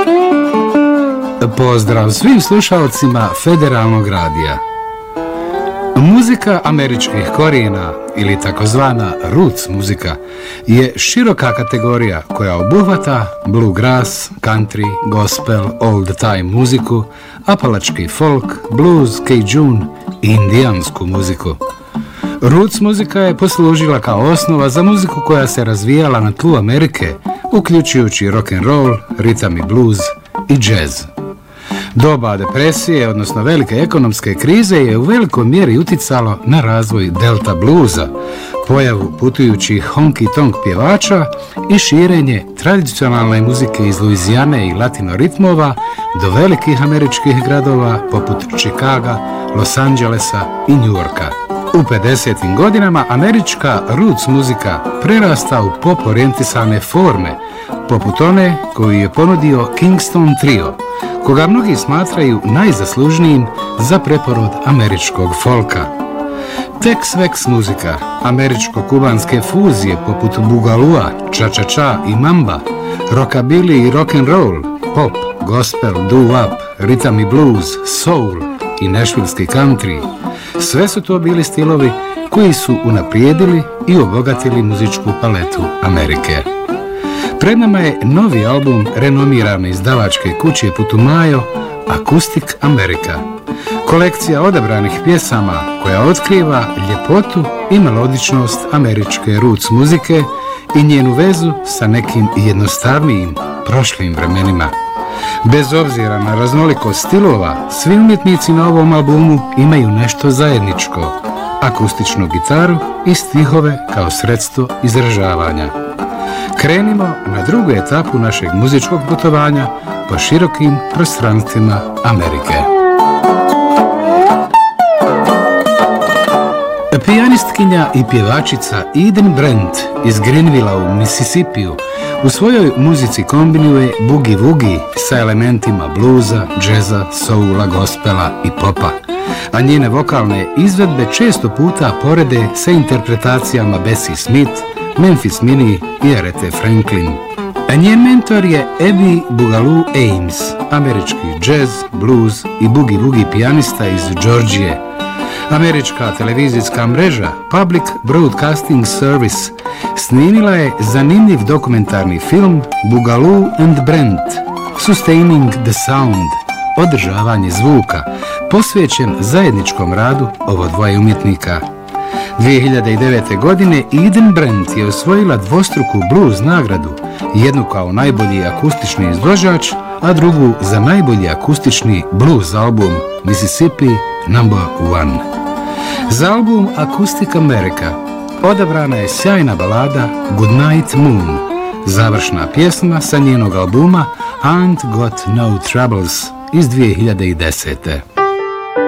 Pozdrav svim slušalcima Federalnog radija. Muzika američkih korijena ili takozvana roots muzika je široka kategorija koja obuhvata bluegrass, country, gospel, old time muziku, apalački folk, blues, cajun i indijansku muziku. Roots muzika je poslužila kao osnova za muziku koja se razvijala na tlu Amerike, uključujući rock and roll, ritam i blues i jazz. Doba depresije, odnosno velike ekonomske krize, je u velikoj mjeri uticalo na razvoj delta bluza, pojavu putujućih honky-tonk pjevača i širenje tradicionalne muzike iz Luizijane i latinoritmova do velikih američkih gradova poput Chicaga, Los Angelesa i New Yorka. U 50. godinama američka roots muzika prerasta u pop-orijentisane forme, poput one koju je ponudio Kingston Trio, koga mnogi smatraju najzaslužnijim za preporod američkog folka. Tex-Mex muzika, američko-kubanske fuzije poput bugalua, ča-ča-ča i mamba, rockabilly i rock and roll, pop, gospel, doo-wop, ritam i blues, soul i nashvillski country. Sve su to bili stilovi koji su unaprijedili i obogatili muzičku paletu Amerike. Pred nama je novi album renomirane izdavačke kuće Putumayo, Acoustic America. Kolekcija odabranih pjesama koja otkriva ljepotu i melodičnost američke roots muzike i njenu vezu sa nekim jednostavnijim prošlim vremenima. Bez obzira na raznolikost stilova, svi umjetnici na ovom albumu imaju nešto zajedničko: akustičnu gitaru i stihove kao sredstvo izražavanja. Krenimo na drugu etapu našeg muzičkog putovanja po širokim prostranstvima Amerike. Pijanistkinja i pjevačica Eden Brent iz Greenvilla u Mississippiju u svojoj muzici kombinuje boogie-woogie sa elementima bluza, džeza, soula, gospela i popa, a njene vokalne izvedbe često puta porede sa interpretacijama Bessie Smith, Memphis Minnie i Aretha Franklin. A njen mentor je Abby Boogaloo Ames, američki jazz, blues i boogie-woogie pijanista iz Georgije. Američka televizijska mreža Public Broadcasting Service snimila je zanimljiv dokumentarni film Boogaloo and Brent, Sustaining the Sound, održavanje zvuka, posvećen zajedničkom radu ovo dvoje umjetnika. 2009. godine Eden Brent je osvojila dvostruku blues nagradu, jednu kao najbolji akustični izvođač, a drugu za najbolji akustični blues album Mississippi No. 1. Za album Acoustic America odabrana je sjajna balada Goodnight Moon, završna pjesma sa njenog albuma Ain't Got No Troubles iz 2010.